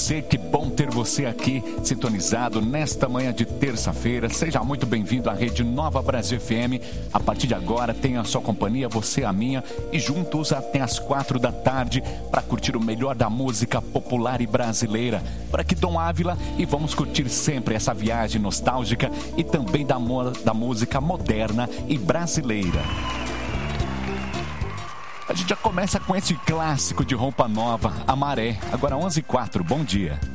você, que bom ter você aqui sintonizado nesta manhã de terça-feira. Seja muito bem-vindo à Rede Nova Brasil FM. A partir de agora, tenha a sua companhia, você a minha, e juntos até às 4 da tarde para curtir o melhor da música popular e brasileira. Por aqui, Dom Ávila, e vamos curtir sempre essa viagem nostálgica e também da música moderna e brasileira. A gente já começa com esse clássico de Roupa Nova, A Maré. Agora 11h04, bom dia.